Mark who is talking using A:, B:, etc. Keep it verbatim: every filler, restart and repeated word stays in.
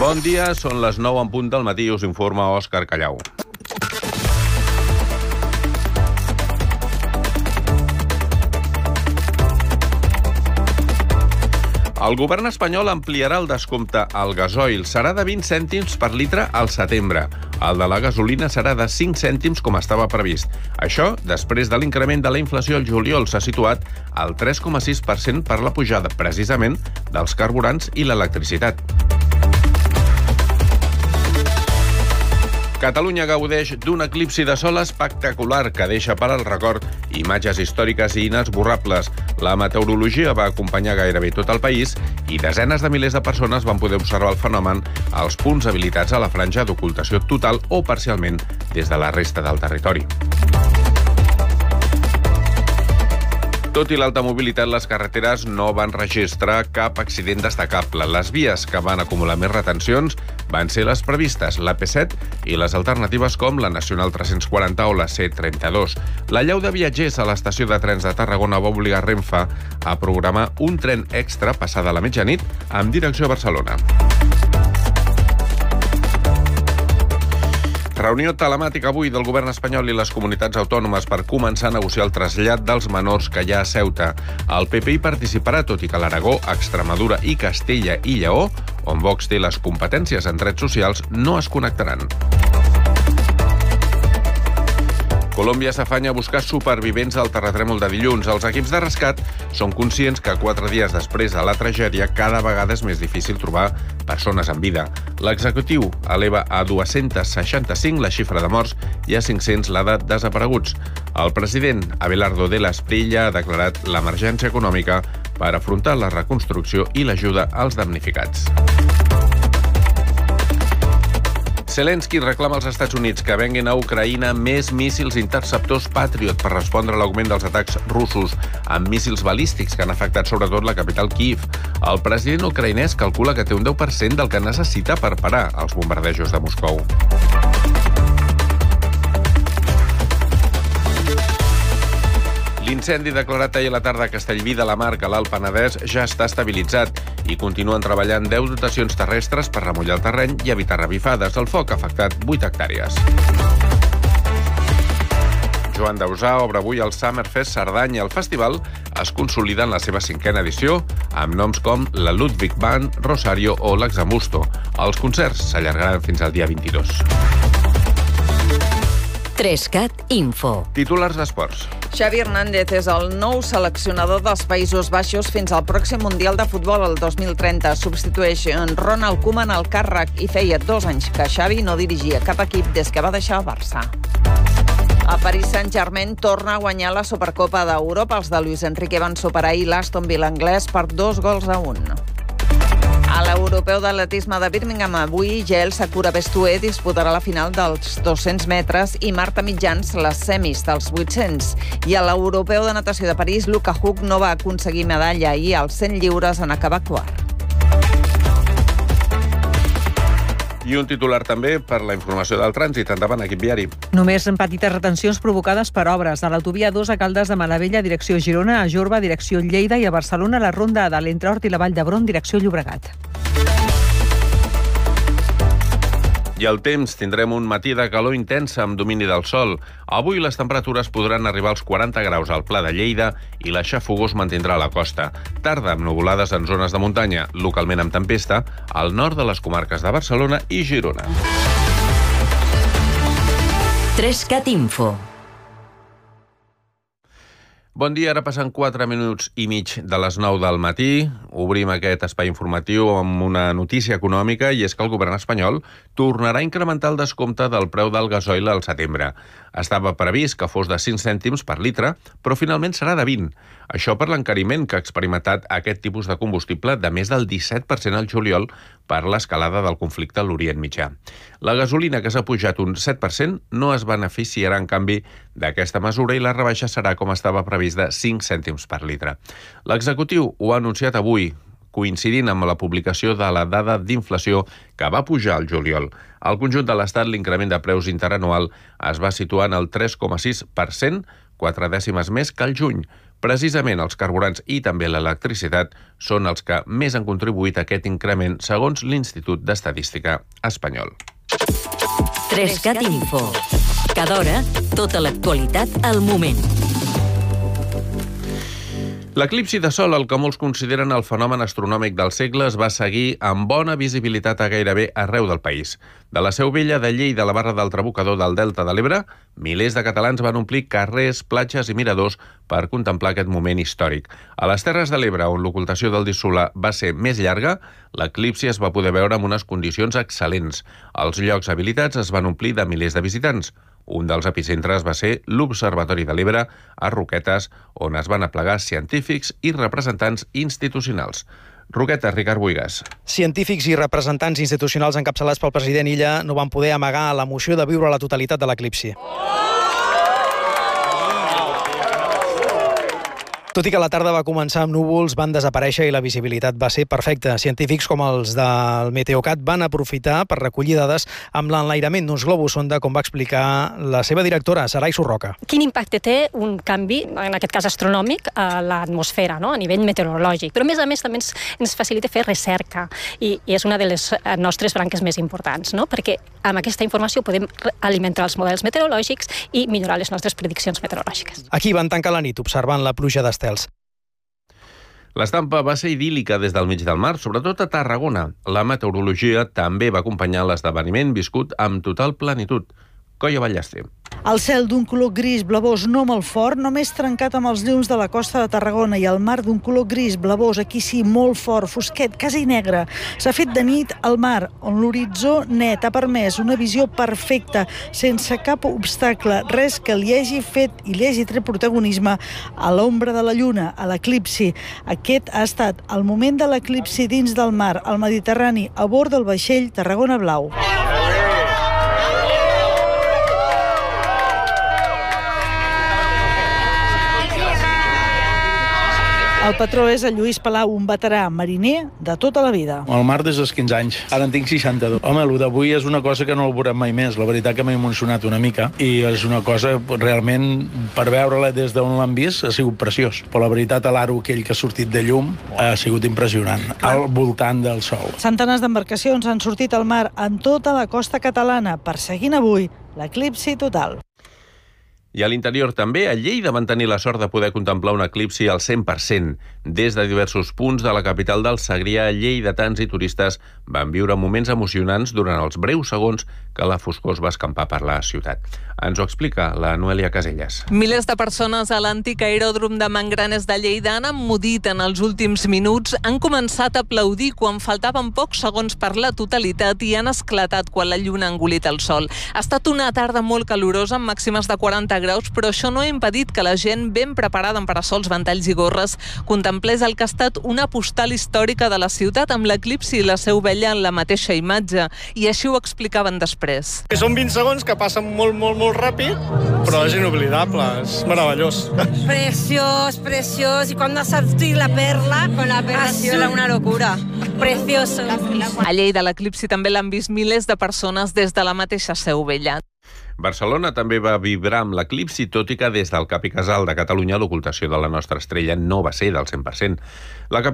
A: Bon dia, són les nou en punt del matí i us informa Òscar Callau. El govern espanyol ampliarà el descompte al gasoil. Serà de vint cèntims per litre al setembre. El de la gasolina serà de cinc cèntims com estava previst. Això, després de l'increment de la inflació al juliol, s'ha situat al tres coma sis per cent per la pujada, precisament, dels carburants i l'electricitat. Catalunya gaudeix d'un eclipsi de sol espectacular que deixa per al record imatges històriques i inesborrables. La meteorologia va acompanyar gairebé tot el país i desenes de milers de persones van poder observar el fenomen als punts habilitats a la franja d'ocultació total o parcialment des de la resta del territori. Tot i l'alta mobilitat, les carreteres no van registrar cap accident destacable. Les vies que van acumular més retencions van ser les previstes, l'A P set i les alternatives com la Nacional tres-cents quaranta o la C trenta-dos. La llau de viatgers a l'estació de trens de Tarragona va obligar Renfe a programar un tren extra passada la mitjanit amb direcció a Barcelona. Reunió telemàtica avui del govern espanyol i les comunitats autònomes per començar a negociar el trasllat dels menors que hi ha a Ceuta. El P P hi participarà, tot i que l'Aragó, Extremadura i Castella i Lleó, on Vox té les competències en drets socials, no es connectaran. Colòmbia s'afanya a buscar supervivents del terratrèmol de dilluns. Els equips de rescat són conscients que quatre dies després de la tragèdia cada vegada és més difícil trobar persones en vida. L'executiu eleva a dos-cents seixanta-cinc la xifra de morts i a cinc-cents la de desapareguts. El president Abelardo de la Espriella ha declarat l'emergència econòmica per afrontar la reconstrucció i l'ajuda als damnificats. Zelensky reclama als Estats Units que venguin a Ucraïna més míssils interceptors Patriot per respondre a l'augment dels atacs russos amb míssils balístics que han afectat sobretot la capital Kíiv. El president ucraïnès calcula que té un deu per cent del que necessita per parar els bombardejos de Moscou. L'incendi declarat ahir a la tarda a Castellví de la Marca, a l'Alt Penedès, ja està estabilitzat i continuen treballant deu dotacions terrestres per remullar el terreny i evitar revifades. El foc ha afectat vuit hectàrees. Joan Dausà obre avui el Summerfest Cerdanya. El festival es consolida en la seva cinquena edició amb noms com la Ludwig Band, Rosario o l'Examusto. Els concerts s'allargaran fins al dia vint-i-dos.
B: Trescat Info.
A: Titulars d'esports.
C: Xavi Hernández és el nou seleccionador dels Països Baixos fins al pròxim Mundial de Futbol el dos mil trenta. Substitueix en Ronald Koeman al càrrec i feia dos anys que Xavi no dirigia cap equip des que va deixar el Barça. A Paris Saint-Germain torna a guanyar la Supercopa d'Europa. Els de Luis Enrique van superar ahir l'Aston Villa anglès per dos gols a un. A l'Europeu d'Atletisme de Birmingham avui, Jael Sakura Bestué disputarà la final dels dos-cents metres i Marta Mitjans les semis dels vuit-cents. I a l'Europeu de Natació de París, Luca Huck no va aconseguir medalla ahir als cent lliures en acabar quart.
A: I un titular també per la informació del trànsit. Endavant, equip viari.
D: Només en petites retencions provocades per obres. A l'autovia dos a Caldes de Malavella, direcció Girona, a Jorba, direcció Lleida, i a Barcelona, la ronda de l'Entre Hort i la Vall d'Hebron, direcció Llobregat.
A: I el temps, tindrem un matí de calor intensa amb domini del sol. Avui les temperatures podran arribar als quaranta graus al Pla de Lleida i l'aixafogó mantindrà a la costa. Tarda amb nuvolades en zones de muntanya, localment amb tempesta, al nord de les comarques de Barcelona i Girona.
B: Trescat Info.
A: Bon dia, ara passen quatre minuts i mig de les nou del matí. Obrim aquest espai informatiu amb una notícia econòmica i és que el govern espanyol tornarà a incrementar el descompte del preu del gasoil al setembre. Estava previst que fos de cinc cèntims per litre, però finalment serà de vint. Això per l'encariment que ha experimentat aquest tipus de combustible de més del disset per cent al juliol per l'escalada del conflicte a l'Orient Mitjà. La gasolina, que s'ha pujat un set per cent, no es beneficiarà, en canvi, d'aquesta mesura i la rebaixa serà, com estava previst, de cinc cèntims per litre. L'executiu ho ha anunciat avui, coincidint amb la publicació de la dada d'inflació que va pujar al juliol. Al conjunt de l'Estat, l'increment de preus interanual es va situar en el tres coma sis per cent, quatre dècimes més que al juny. Precisament els carburants i també l'electricitat són els que més han contribuït a aquest increment, segons l'Institut d'Estadística espanyol.
B: Trescat Info. Cada hora, tota l'actualitat al moment.
A: L'eclipsi de Sol, el que molts consideren el fenomen astronòmic del segle, es va seguir amb bona visibilitat a gairebé arreu del país. De la Seu Vella, de Lleida a la Barra del Trabucador del Delta de l'Ebre, milers de catalans van omplir carrers, platges i miradors per contemplar aquest moment històric. A les Terres de l'Ebre, on l'ocultació del disc solar va ser més llarga, l'eclipsi es va poder veure amb unes condicions excel·lents. Els llocs habilitats es van omplir de milers de visitants. Un dels epicentres va ser l'Observatori de l'Ebre, a Roquetes, on es van aplegar científics i representants institucionals. Roquetes, Ricard Buigas.
E: Científics i representants institucionals encapçalats pel president Illa no van poder amagar l'emoció de viure la totalitat de l'eclipsi. Tot i que la tarda va començar amb núvols, van desaparèixer i la visibilitat va ser perfecta. Científics com els del Meteocat van aprofitar per recollir dades amb l'enlairament d'uns globus sonda, com va explicar la seva directora, Sarai Surroca.
F: Quin impacte té un canvi, en aquest cas astronòmic, a l'atmosfera, no? A nivell meteorològic? Però a més a més també ens, ens facilita fer recerca i, i és una de les nostres branques més importants, no? Perquè amb aquesta informació podem alimentar els models meteorològics i millorar les nostres prediccions meteorològiques.
E: Aquí van tancar la nit observant la pluja d'estels.
A: L'estampa va ser idíl·lica des del mig del mar, sobretot a Tarragona. La meteorologia també va acompanyar l'esdeveniment viscut amb total plenitud. Coia Ballester.
G: El cel d'un color gris blavós no molt fort, només trencat amb els llums de la costa de Tarragona, i el mar d'un color gris blavós, aquí sí, molt fort, fosquet, quasi negre. S'ha fet de nit al mar, on l'horitzó net ha permès una visió perfecta, sense cap obstacle, res que li hagi fet i li hagi tret protagonisme a l'ombra de la lluna, a l'eclipsi. Aquest ha estat el moment de l'eclipsi dins del mar, al Mediterrani, a bord del vaixell Tarragona Blau. El patró és el Lluís Palau, un veterà mariner de tota la vida.
H: Al mar des dels quinze anys, ara en tinc seixanta-dos. Home, el d'avui és una cosa que no el veurem mai més. La veritat que m'he emocionat una mica i és una cosa realment, per veure-la des d'on l'han vist, ha sigut preciós. Però la veritat, l'aro aquell que ha sortit de llum ha sigut impressionant, al voltant del sol.
G: Centenars d'embarcacions han sortit al mar en tota la costa catalana, perseguint avui l'eclipsi total.
A: I a l'interior també, a Lleida van tenir la sort de poder contemplar un eclipsi al cent per cent. Des de diversos punts de la capital del Segrià, lleidatans i turistes van viure moments emocionants durant els breus segons que la foscor es va escampar per la ciutat. Ens ho explica la Noelia Casellas.
I: Milers de persones a l'antic aeròdrom de Mangranes de Lleida han emmudit en els últims minuts, han començat a aplaudir quan faltaven pocs segons per la totalitat i han esclatat quan la lluna ha engolit el sol. Ha estat una tarda molt calorosa, amb màximes de quaranta graus, però això no ha impedit que la gent, ben preparada amb parasols, ventalls i gorres, contemplés el que ha estat una postal històrica de la ciutat, amb l'eclipsi i la Seu Vella en la mateixa imatge, i així ho explicaven després.
J: Que són vint segons que passen molt, molt, molt ràpid, però és inoblidable, és meravellós.
K: Preciós, preciós, y cuando ha sortit la perla, con la perla ha sido una locura. Precioso.
I: A Lleida l'eclipsi també l'han vist milers de persones des de la mateixa Seu Vella.
A: Barcelona també va vibrar amb l'eclipsi, tot i que des del cap i casal de Catalunya l'ocultació de la nostra estrella no va ser del cent per cent. La